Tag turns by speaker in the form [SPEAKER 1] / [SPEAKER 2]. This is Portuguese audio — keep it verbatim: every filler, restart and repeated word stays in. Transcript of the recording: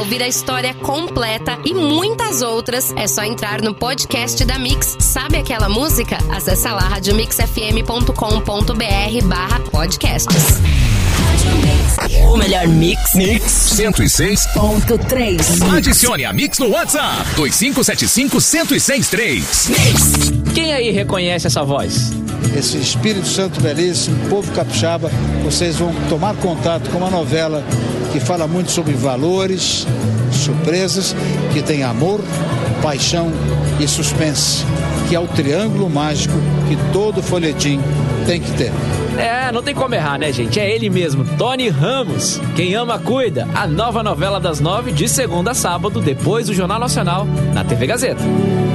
[SPEAKER 1] ouvir a história completa e muitas outras, é só entrar no podcast da Mix. Sabe aquela música? Acesse lá rádio mix f m ponto com ponto b r barra podcasts.
[SPEAKER 2] O melhor mix.
[SPEAKER 3] Mix cento e seis
[SPEAKER 2] ponto três.
[SPEAKER 3] Adicione a Mix no WhatsApp dois cinco sete cinco, um zero seis três.
[SPEAKER 2] Mix.
[SPEAKER 4] Quem aí reconhece essa voz?
[SPEAKER 5] Esse Espírito Santo belíssimo, povo capixaba, vocês vão tomar contato com uma novela que fala muito sobre valores, surpresas, que tem amor, paixão e suspense, que é o triângulo mágico que todo folhetim tem que ter.
[SPEAKER 4] É, não tem como errar, né, gente? É ele mesmo, Tony Ramos. Quem ama, cuida. A nova novela das nove, de segunda a sábado, depois do Jornal Nacional, na T V Gazeta.